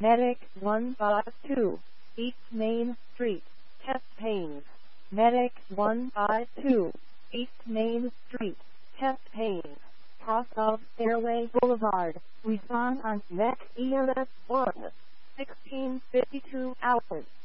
Medic 152, East Main Street, chest pains. Medic 152, East Main Street, chest pains. Cross of Fairway Boulevard. Respond on next EMS 1. 1652 hours.